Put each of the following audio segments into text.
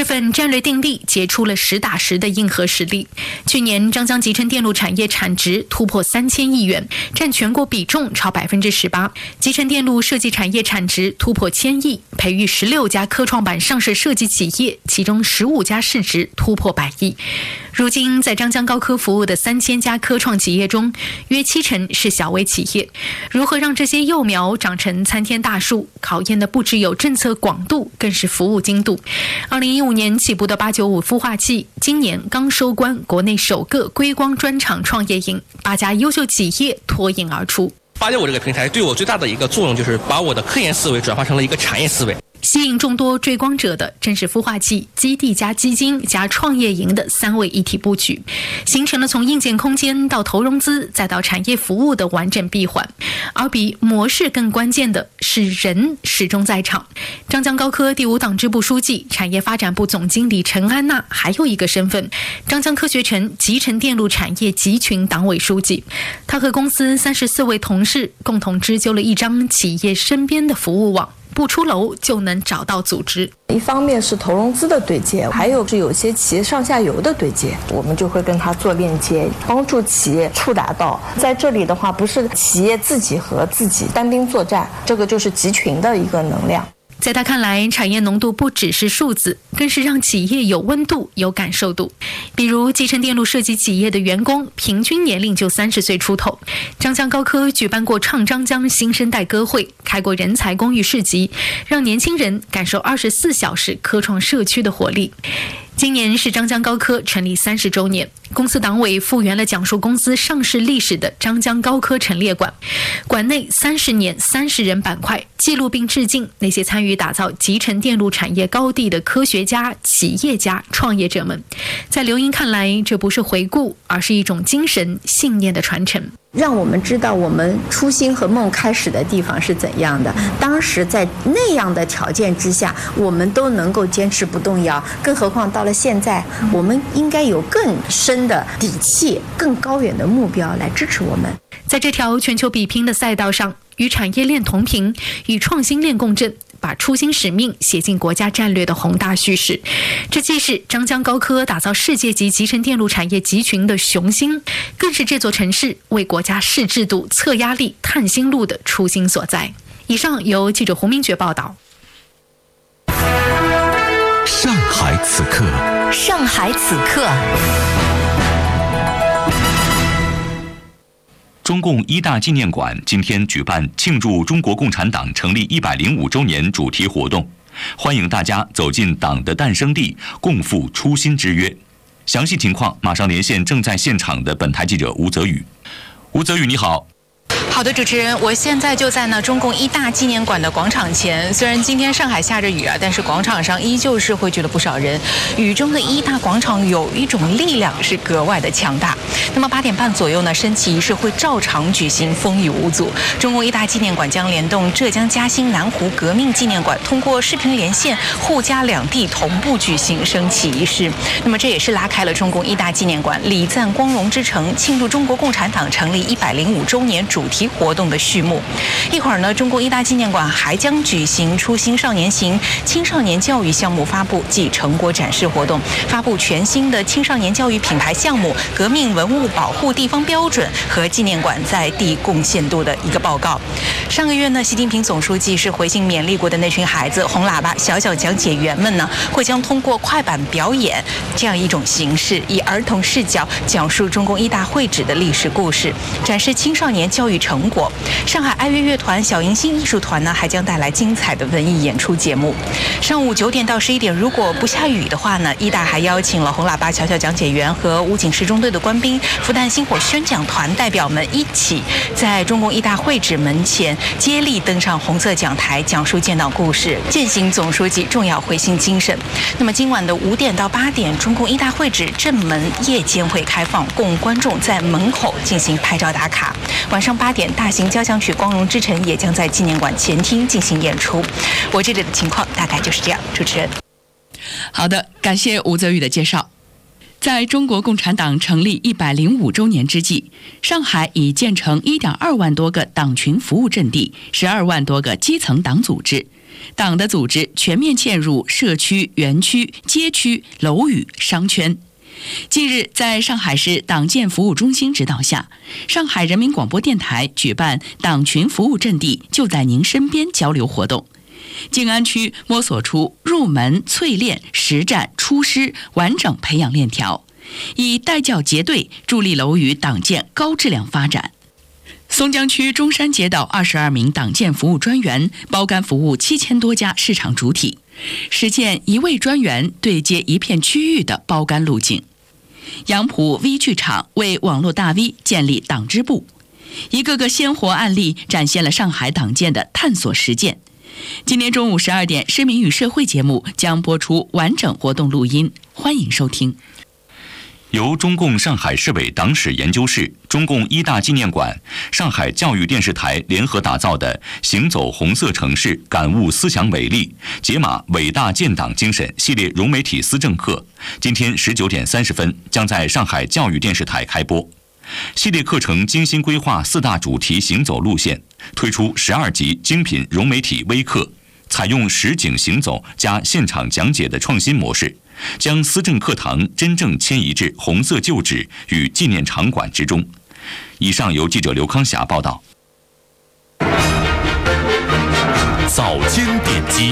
这份战略定力结出了实打实的硬核实力。去年张江集成电路产业产值突破3000亿元，占全国比重超18%。集成电路设计产业产值突破1000亿，培育16家科创板上市设计企业，其中15家市值突破100亿。如今在张江高科服务的3000家科创企业中，约70%是小微企业。如何让这些幼苗长成参天大树，考验的不只有政策广度，更是服务精度。2015年起步的895孵化器，今年刚收官国内首个硅光专场创业营，8家优秀企业脱颖而出。 895这个平台对我最大的一个作用，就是把我的科研思维转化成了一个产业思维。 吸引众多追光者的正是孵化器、基地加基金加创业营的3位一体布局，形成了从硬件空间到投融资再到产业服务的完整闭环。而比模式更关键的是人始终在场。张江高科第5党支部书记、产业发展部总经理陈安娜还有一个身份，张江科学城集成电路产业集群党委书记。他和公司34位同事共同织就了一张企业身边的服务网，不出楼就能找到组织。 一方面是投融资的对接，还有是有些企业上下游的对接，我们就会跟他做链接，帮助企业触达到。在这里的话，不是企业自己和自己单兵作战，这个就是集群的一个能量。 在他看来，产业浓度不只是数字，更是让企业有温度、有感受度。比如集成电路设计企业的员工平均年龄就30岁出头。张江高科举办过唱张江新生代歌会，开过人才公寓市集，让年轻人感受24小时科创社区的活力。今年是张江高科成立30周年，公司党委复原了讲述公司上市历史的张江高科陈列馆，馆内30年30人板块，记录并致敬那些参与打造集成电路产业高地的科学家、企业家、创业者们。在刘英看来，这不是回顾，而是一种精神信念的传承。 让我们知道我们初心和梦开始的地方是怎样的，当时在那样的条件之下，我们都能够坚持不动摇，更何况到了现在，我们应该有更深的底气、更高远的目标来支持我们。 在这条全球比拼的赛道上，与产业链同频，与创新链共振，把初心使命写进国家战略的宏大叙事。这既是张江高科打造世界级集成电路产业集群的雄心，更是这座城市为国家试制度、测压力、探新路的初心所在。以上由记者胡明珏报道。 上海此刻， 上海此刻。 中共一大纪念馆今天举办庆祝中国共产党成立105周年主题活动，欢迎大家走进党的诞生地，共赴初心之约。详细情况马上连线正在现场的本台记者吴泽宇。吴泽宇，你好。 好的，主持人，我现在就在中共一大纪念馆的广场前。虽然今天上海下着雨但是广场上依旧是汇聚了不少人。雨中的一大广场有一种力量是格外的强大。那么8点半左右升旗仪式会照常举行，风雨无阻。中共一大纪念馆将联动浙江嘉兴南湖革命纪念馆，通过视频连线，沪嘉两地同步举行升旗仪式。那么这也是拉开了中共一大纪念馆礼赞光荣之城，庆祝中国共产党成立105周年主题活动的序幕。一会儿中共一大纪念馆还将举行初心少年行青少年教育项目发布暨成果展示活动，发布全新的青少年教育品牌项目、革命文物保护地方标准和纪念馆在地贡献度的一个报告。上个月习近平总书记是回信勉励过的那群孩子，红喇叭小小讲解员们会将通过快板表演这样一种形式，以儿童视角讲述中共一大会址的历史故事，展示青少年教育成果。上海爱乐乐团、小迎新艺术团还将带来精彩的文艺演出节目。上午9点到11点，如果不下雨的话一大还邀请了红喇叭小小讲解员和武警十中队的官兵、复旦星火宣讲团代表们一起在中共一大会址门前接力登上红色讲台，讲述建党故事，践行总书记重要回信精神。那么今晚的5点到8点，中共一大会址正门夜间会开放，供观众在门口进行拍照打卡。晚上8点，大型交响曲《光荣之城》也将在纪念馆前厅进行演出。我这里的情况大概就是这样，主持人。 好的，感谢吴泽宇的介绍。在中国共产党成立105周年之际，上海已建成1.2万多个党群服务阵地，12万多个基层党组织。 党的组织全面嵌入社区、园区、街区、楼宇、商圈。近日，在上海市党建服务中心指导下，上海人民广播电台举办党群服务阵地就在您身边交流活动。静安区摸索出入门、淬炼、实战、出师完整培养链条，以带教结对助力楼宇党建高质量发展。松江区中山街道22名党建服务专员包干服务7000多家市场主体，实践一位专员对接一片区域的包干路径。杨浦 V 剧场为网络大 V 建立党支部，一个个鲜活案例展现了上海党建的探索实践。今天中午12点，市民与社会节目将播出完整活动录音，欢迎收听。 由中共上海市委党史研究室、中共一大纪念馆、上海教育电视台联合打造的“行走红色城市，感悟思想伟力，解码伟大建党精神”系列融媒体思政课，今天19点30分将在上海教育电视台开播。系列课程精心规划4大主题行走路线，推出12集精品融媒体微课，采用实景行走加现场讲解的创新模式，将思政课堂真正迁移至红色旧址与纪念场馆之中。以上由记者刘康霞报道。 早间点击，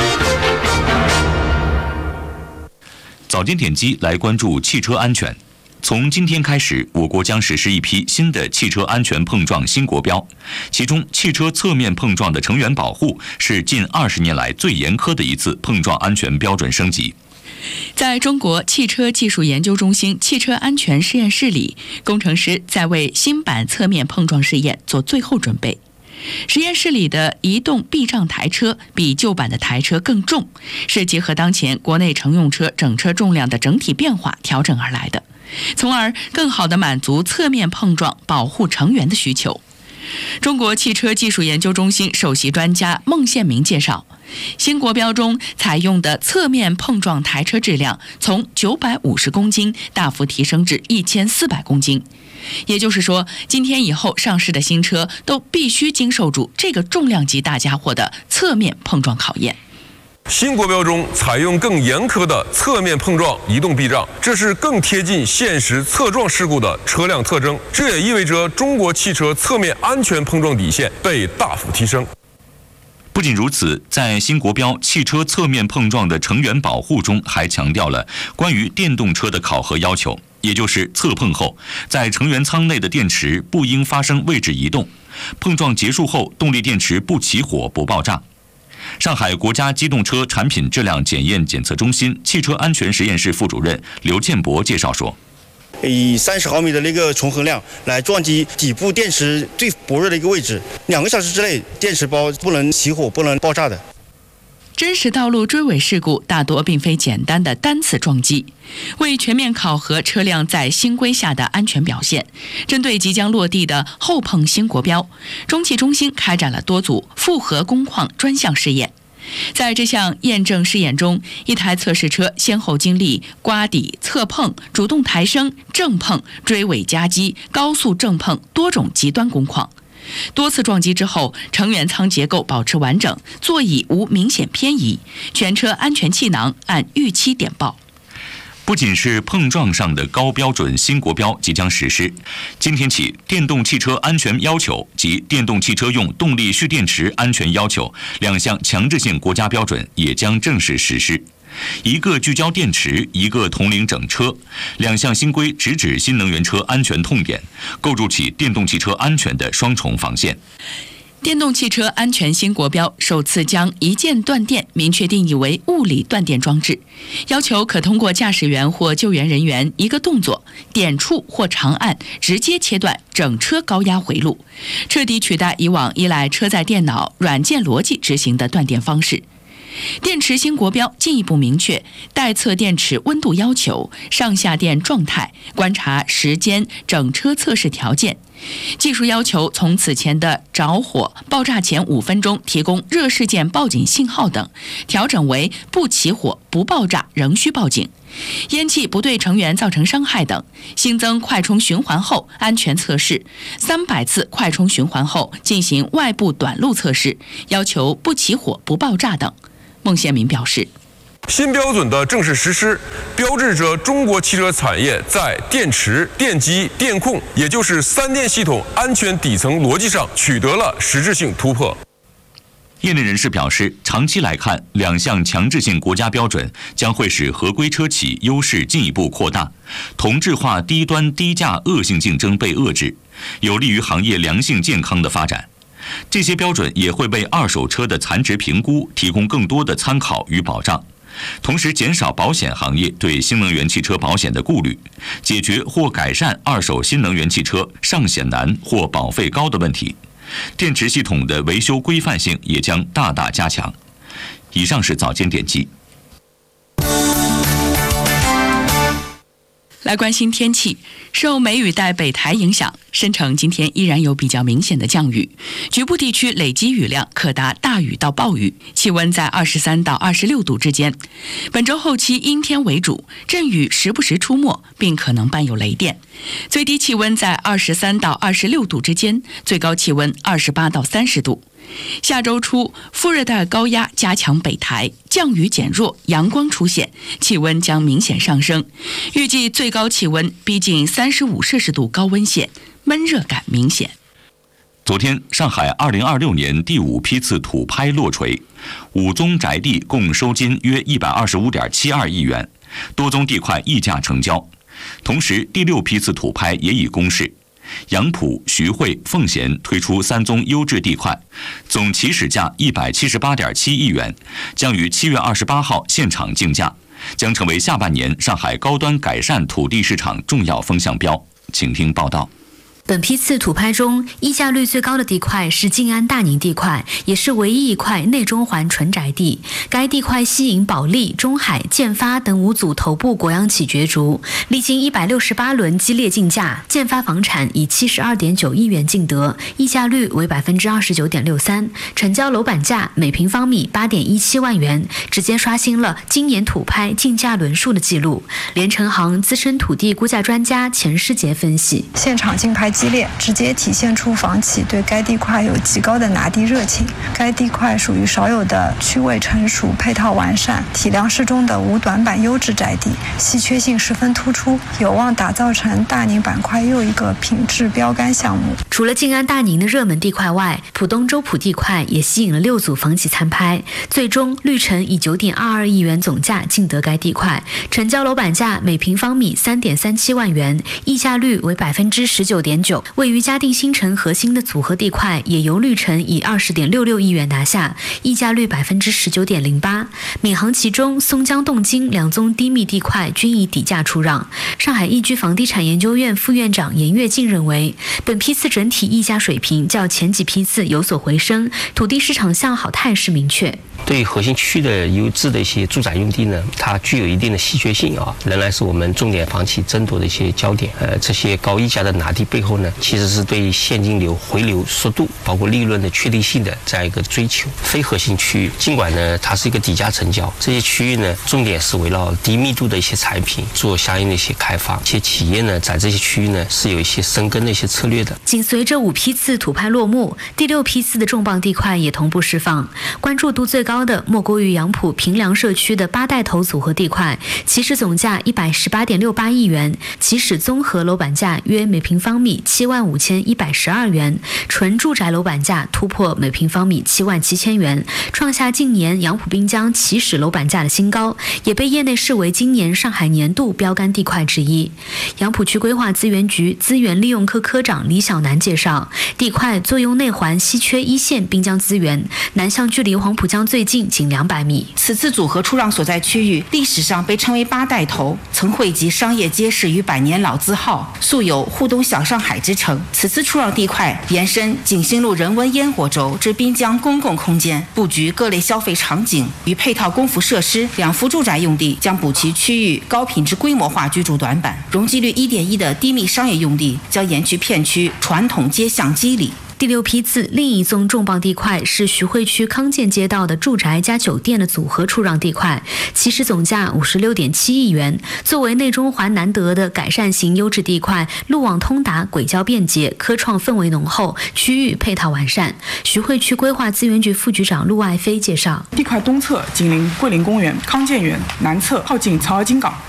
早间点击来关注汽车安全。从今天开始，我国将实施一批新的汽车安全碰撞新国标，其中汽车侧面碰撞的成员保护是近20年来最严苛的一次碰撞安全标准升级。 在中国汽车技术研究中心汽车安全实验室里，工程师在为新版侧面碰撞试验做最后准备。实验室里的移动避障台车比旧版的台车更重，是结合当前国内乘用车整车重量的整体变化调整而来的，从而更好地满足侧面碰撞保护成员的需求。中国汽车技术研究中心首席专家孟宪明介绍，新国标中采用的侧面碰撞台车质量从950公斤大幅提升至1400公斤，也就是说，今天以后上市的新车都必须经受住这个重量级大家伙的侧面碰撞考验。 新国标中采用更严苛的侧面碰撞移动避障，这是更贴近现实侧撞事故的车辆特征。这也意味着中国汽车侧面安全碰撞底线被大幅提升。 不仅如此，在新国标汽车侧面碰撞的成员保护中，还强调了关于电动车的考核要求，也就是侧碰后，在成员舱内的电池不应发生位置移动，碰撞结束后，动力电池不起火不爆炸。上海国家机动车产品质量检验检测中心汽车安全实验室副主任刘建博介绍说， 以30毫米的那个重衡量来撞击底部电池最薄弱的一个位置，2个小时之内电池包不能起火不能爆炸的。 真实道路追尾事故大多并非简单的单次撞击。为全面考核车辆在新规下的安全表现，针对即将落地的后碰新国标，中汽中心开展了多组复合工况专项试验。在这项验证试验中，一台测试车先后经历刮底、侧碰、主动抬升、正碰、追尾夹击、高速正碰多种极端工况。多次撞击之后，成员舱结构保持完整，座椅无明显偏移，全车安全气囊按预期点爆。 不仅是碰撞上的高标准新国标即将实施，今天起，电动汽车安全要求及电动汽车用动力蓄电池安全要求2项强制性国家标准也将正式实施。一个聚焦电池，一个统领整车，2项新规直指新能源车安全痛点，构筑起电动汽车安全的双重防线。 电动汽车安全新国标首次将一键断电明确定义为物理断电装置，要求可通过驾驶员或救援人员一个动作、点触或长按直接切断整车高压回路，彻底取代以往依赖车载电脑、软件逻辑执行的断电方式。电池新国标进一步明确待测电池温度要求、上下电状态、观察时间、整车测试条件。技术要求从此前的着火、爆炸前5分钟提供热事件报警信号等，调整为不起火、不爆炸仍需报警，烟气不对成员造成伤害等。新增快充循环后安全测试，300次快充循环后进行外部短路测试，要求不起火、不爆炸等。 孟宪民表示， 新标准的正式实施，标志着中国汽车产业在电池、电机、电控，也就是三电系统安全底层逻辑上取得了实质性突破。 业内人士表示，长期来看，2项强制性国家标准将会使合规车企优势进一步扩大，同质化低端低价恶性竞争被遏制，有利于行业良性健康的发展。这些标准也会为二手车的残值评估提供更多的参考与保障，同时减少保险行业对新能源汽车保险的顾虑，解决或改善二手新能源汽车上险难或保费高的问题。电池系统的维修规范性也将大大加强。以上是早间点击。 来关心天气，受梅雨带北台影响，申城今天依然有比较明显的降雨，局部地区累积雨量可达大雨到暴雨，气温在23到26度之间。本周后期阴天为主，阵雨时不时出没，并可能伴有雷电。最低气温在23到26度之间，最高气温28到30度。下周初，副热带高压加强北台，降雨减弱，阳光出现，气温将明显上升。预计最高气温逼近35摄氏度高温线，闷热感明显。 昨天，上海2026年第5批次土拍落锤，5宗宅地共收金约125.72亿元，多宗地块溢价成交。同时，第6批次土拍也已公示。杨浦、徐汇、奉贤推出3宗优质地块，总起始价178.7亿元，将于7月28号现场竞价，将成为下半年上海高端改善土地市场重要风向标。请听报道。 本批次土拍中，溢价率最高的地块是静安大宁地块，也是唯一一块内中环纯宅地。该地块吸引保利、中海、建发等5组头部国央企角逐，历经168轮激烈竞价，建发房产以72.9亿元竞得，溢价率为29.63%，成交楼板价每平方米8.17万元，直接刷新了今年土拍竞价轮数的记录。联成行资深土地估价专家钱世杰分析， 现场竞拍激烈，直接体现出房企对该地块有极高的拿地热情。该地块属于少有的区位成熟、配套完善、体量适中的无短板优质宅地，稀缺性十分突出，有望打造成大宁板块又一个品质标杆项目。 除了静安大宁的热门地块外，浦东周浦地块也吸引了6组房企参拍，最终绿城以9.22亿元总价竞得该地块，成交楼板价每平方米3.37万元，溢价率为19.9%。位于嘉定新城核心的组合地块也由绿城以20.66亿元拿下，溢价率19.08%。闵行其中、松江洞金2宗低密地块均以底价出让。上海易居房地产研究院副院长严跃进认为，本批次整体溢价水平较前几批次有所回升，土地市场向好态势明确。 对于核心区的优质的一些住宅用地呢，它具有一定的稀缺性啊，仍然是我们重点房企争夺的一些焦点。这些高溢价的拿地背后呢，其实是对现金流回流速度，包括利润的确定性的这样一个追求。非核心区域，尽管呢它是一个底价成交，这些区域呢重点是围绕低密度的一些产品做相应的一些开发，一些企业呢在这些区域呢是有一些深耕的一些策略的。 紧随着5批次土拍落幕，第6批次的重磅地块也同步释放，关注度最高的莫过于杨浦平凉社区的8代头组合地块，起始总价118.68亿元，起始综合楼板价约每平方米75112元，纯住宅楼板价突破每平方米77000元，创下近年杨浦滨江起始楼板价的新高，也被业内视为今年上海年度标杆地块之一。杨浦区规划资源局资源利用科科长李小南介绍，地块作用内环稀缺1线滨江资源，南向距离黄浦江最近仅200米。 此次组合出让所在区域历史上被称为8代头，曾汇集商业街市与百年老字号，素有沪东小上海之称。此次出让地块延伸景兴路人文烟火轴至滨江公共空间，布局各类消费场景与配套公服设施，2幅住宅用地将补齐区域高品质规模化居住短板。容积率1.1的低密商业用地将延续片区传统街巷肌理， 第6批次另一宗重磅地块是徐汇区康健街道的住宅加酒店的组合出让地块，起始总价56.7亿元。作为内中环难得的改善型优质地块，路网通达，轨交便捷，科创氛围浓厚，区域配套完善。徐汇区规划资源局副局长陆爱飞介绍， 地块东侧紧邻桂林公园、康健园，南侧靠近曹儿金港，